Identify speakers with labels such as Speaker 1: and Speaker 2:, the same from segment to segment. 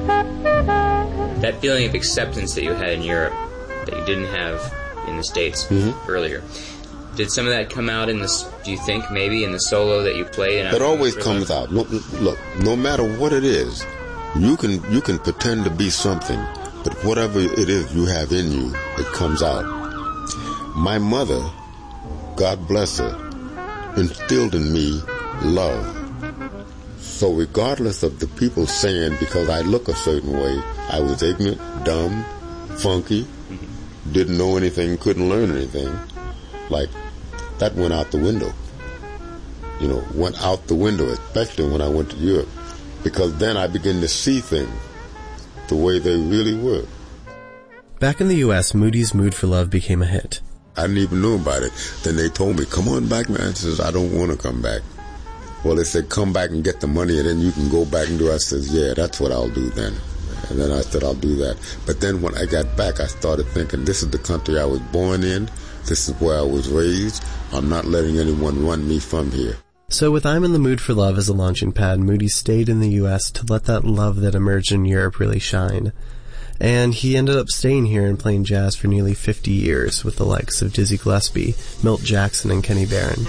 Speaker 1: That feeling of acceptance that you had in Europe, that you didn't have in the States earlier, did some of that come out in this, do you think, maybe in the solo that you played?
Speaker 2: It always comes out. Look, no matter what it is, you can pretend to be something, but whatever it is you have in you, it comes out. My mother, God bless her, instilled in me love. So regardless of the people saying because I look a certain way, I was ignorant, dumb, funky, didn't know anything, couldn't learn anything, like that went out the window. You know, went out the window, especially when I went to Europe, because then I began to see things the way they really were.
Speaker 3: Back in the U.S., Moody's Mood for Love became a hit.
Speaker 2: I didn't even know about it. Then they told me, come on back, man. I says, I don't want to come back. Well, they said, come back and get the money, and then you can go back and do it. I said, yeah, that's what I'll do then. And then I said, I'll do that. But then when I got back, I started thinking, this is the country I was born in. This is where I was raised. I'm not letting anyone run me from here.
Speaker 3: So with I'm in the Mood for Love as a launching pad, Moody stayed in the U.S. to let that love that emerged in Europe really shine. And he ended up staying here and playing jazz for nearly 50 years with the likes of Dizzy Gillespie, Milt Jackson, and Kenny Barron.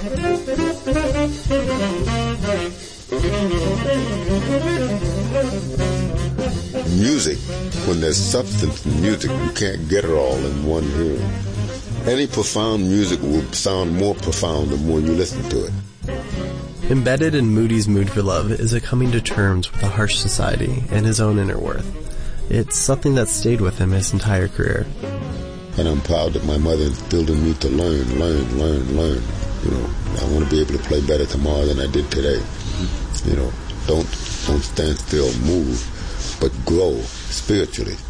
Speaker 2: Music, when there's substance in music, you can't get it all in one hearing. Any profound music will sound more profound the more you listen to it.
Speaker 3: Embedded in Moody's Mood for Love is a coming to terms with a harsh society and his own inner worth. It's something that stayed with him his entire career.
Speaker 2: And I'm proud that my mother instilled in me to learn. You know, I want to be able to play better tomorrow than I did today. You know, don't stand still, move, but grow spiritually.